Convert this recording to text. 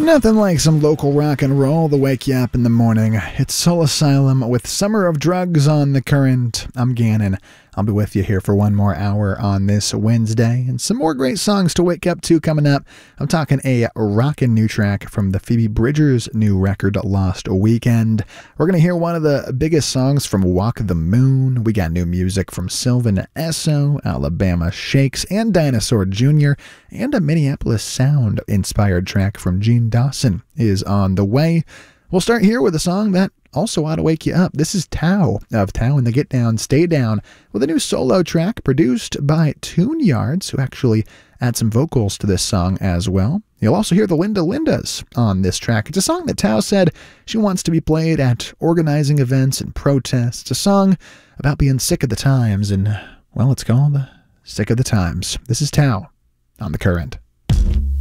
Nothing like some local rock and roll to wake you up in the morning. It's Soul Asylum with Summer of Drugs on the Current. I'm Gannon. I'll be with you here for one more hour on this Wednesday, and some more great songs to wake up to coming up. I'm talking a rockin' new track from the Phoebe Bridgers' new record, Lost Weekend. We're going to hear one of the biggest songs from Walk the Moon. We got new music from Sylvan Esso, Alabama Shakes, and Dinosaur Jr., and a Minneapolis Sound-inspired track from Gene Dawson is on the way. We'll start here with a song that also ought to wake you up. This is Tao of Tao and the Get Down, Stay Down, with a new solo track produced by Tune Yards, who actually add some vocals to this song as well. You'll also hear the Linda Lindas on this track. It's a song that Tao said she wants to be played at organizing events and protests. It's a song about being sick of the times, and, well, it's called Sick of the Times. This is Tao on The Current.